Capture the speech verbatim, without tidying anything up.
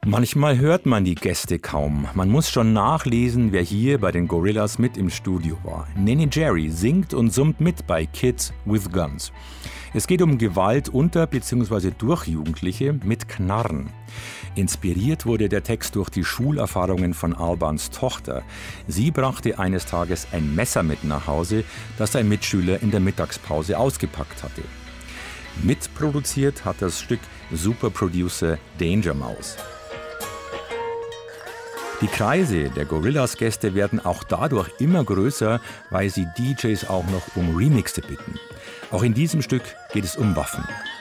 Manchmal hört man die Gäste kaum. Man muss schon nachlesen, wer hier bei den Gorillaz mit im Studio war. Neneh Jerry singt und summt mit bei Kids with Guns. Es geht um Gewalt unter bzw. durch Jugendliche mit Knarren. Inspiriert wurde der Text durch die Schulerfahrungen von Albans Tochter. Sie brachte eines Tages ein Messer mit nach Hause, das ein Mitschüler in der Mittagspause ausgepackt hatte. Mitproduziert hat das Stück Superproducer Danger Mouse. Die Kreise der Gorillaz-Gäste werden auch dadurch immer größer, weil sie D Js auch noch um Remixe bitten. Auch in diesem Stück geht es um Waffen.